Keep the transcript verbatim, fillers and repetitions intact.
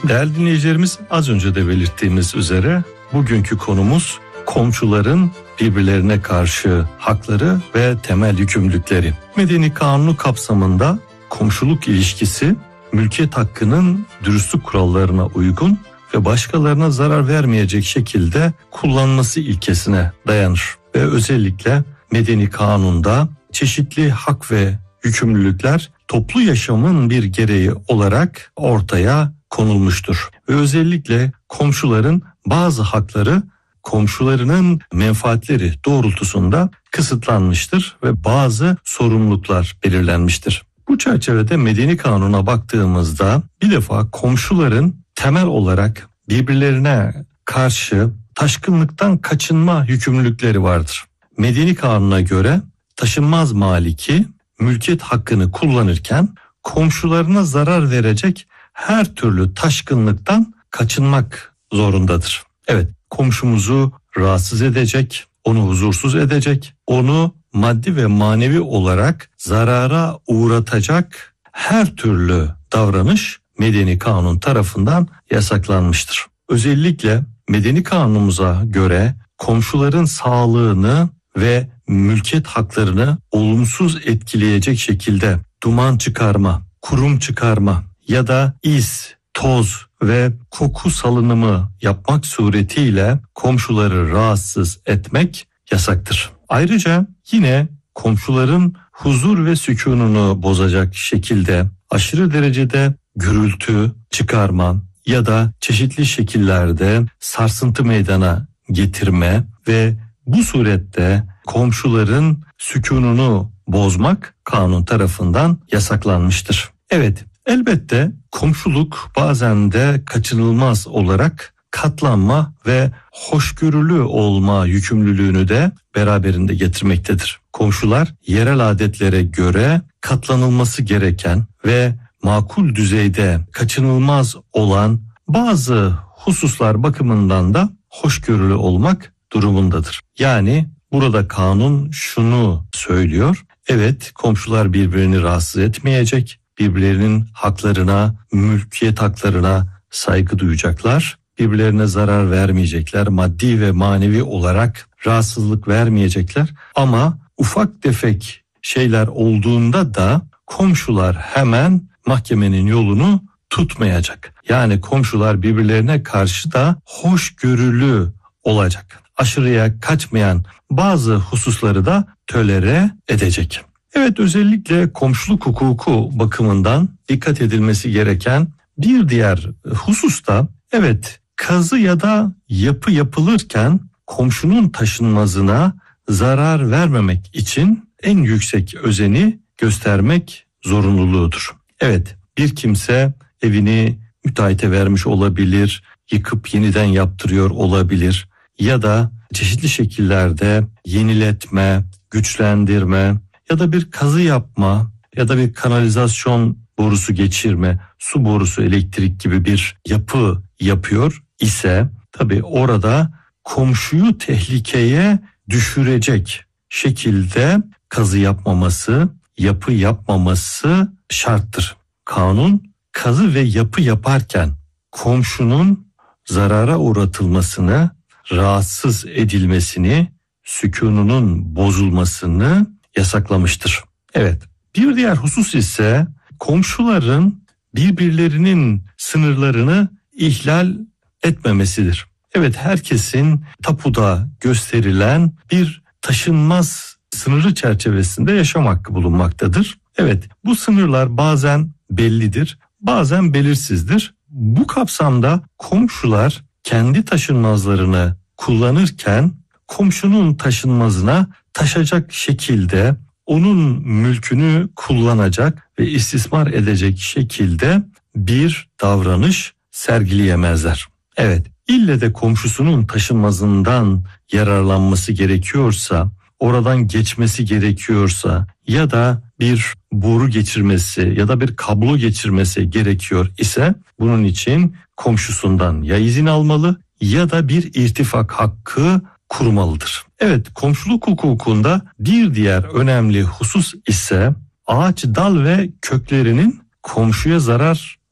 Değerli dinleyicilerimiz, az önce de belirttiğimiz üzere bugünkü konumuz komşuların birbirlerine karşı hakları ve temel yükümlülükleri. Medeni kanunu kapsamında komşuluk ilişkisi mülkiyet hakkının dürüstlük kurallarına uygun ve başkalarına zarar vermeyecek şekilde kullanması ilkesine dayanır. Ve özellikle medeni kanunda çeşitli hak ve yükümlülükler toplu yaşamın bir gereği olarak ortaya konulmuştur. Ve özellikle komşuların bazı hakları komşularının menfaatleri doğrultusunda kısıtlanmıştır ve bazı sorumluluklar belirlenmiştir. Bu çerçevede medeni kanuna baktığımızda bir defa komşuların temel olarak birbirlerine karşı taşkınlıktan kaçınma yükümlülükleri vardır. Medeni kanuna göre taşınmaz maliki mülkiyet hakkını kullanırken komşularına zarar verecek her türlü taşkınlıktan kaçınmak zorundadır. Evet, komşumuzu rahatsız edecek, onu huzursuz edecek, onu maddi ve manevi olarak zarara uğratacak her türlü davranış medeni kanun tarafından yasaklanmıştır. Özellikle medeni kanunumuza göre komşuların sağlığını ve mülkiyet haklarını olumsuz etkileyecek şekilde duman çıkarma, kurum çıkarma ya da iz, toz ve koku salınımı yapmak suretiyle komşuları rahatsız etmek yasaktır. Ayrıca yine komşuların huzur ve sükununu bozacak şekilde aşırı derecede gürültü çıkarma ya da çeşitli şekillerde sarsıntı meydana getirme ve bu surette komşuların sükununu bozmak kanun tarafından yasaklanmıştır. Evet, elbette komşuluk bazen de kaçınılmaz olarak katlanma ve hoşgörülü olma yükümlülüğünü de beraberinde getirmektedir. Komşular yerel adetlere göre katlanılması gereken ve makul düzeyde kaçınılmaz olan bazı hususlar bakımından da hoşgörülü olmak durumundadır. Yani burada kanun şunu söylüyor: evet, komşular birbirini rahatsız etmeyecek, birbirlerinin haklarına, mülkiyet haklarına saygı duyacaklar, birbirlerine zarar vermeyecekler, maddi ve manevi olarak rahatsızlık vermeyecekler. Ama ufak tefek şeyler olduğunda da komşular hemen mahkemenin yolunu tutmayacak. Yani komşular birbirlerine karşı da hoşgörülü olacak. Aşırıya kaçmayan bazı hususları da tolere edecek. Evet, özellikle komşuluk hukuku bakımından dikkat edilmesi gereken bir diğer husus da, evet, kazı ya da yapı yapılırken komşunun taşınmazına zarar vermemek için en yüksek özeni göstermek zorunluluğudur. Evet, bir kimse evini müteahhite vermiş olabilir, yıkıp yeniden yaptırıyor olabilir ya da çeşitli şekillerde yeniletme, güçlendirme ya da bir kazı yapma ya da bir kanalizasyon borusu geçirme, su borusu, elektrik gibi bir yapı yapıyor ise tabii orada komşuyu tehlikeye düşürecek şekilde kazı yapmaması, yapı yapmaması şarttır. Kanun kazı ve yapı yaparken komşunun zarara uğratılmasını, rahatsız edilmesini, sükununun bozulmasını yasaklamıştır. Evet, bir diğer husus ise komşuların birbirlerinin sınırlarını ihlal etmemesidir. Evet, herkesin tapuda gösterilen bir taşınmaz sınırı çerçevesinde yaşam hakkı bulunmaktadır. Evet, bu sınırlar bazen bellidir, bazen belirsizdir. Bu kapsamda komşular kendi taşınmazlarını kullanırken komşunun taşınmazına taşacak şekilde onun mülkünü kullanacak ve istismar edecek şekilde bir davranış sergileyemezler. Evet, ille de komşusunun taşınmazından yararlanması gerekiyorsa, oradan geçmesi gerekiyorsa ya da bir boru geçirmesi ya da bir kablo geçirmesi gerekiyor ise bunun için komşusundan ya izin almalı ya da bir irtifak hakkı kurmalıdır. Evet, komşuluk hukukunda bir diğer önemli husus ise ağaç, dal ve köklerinin komşuya zarar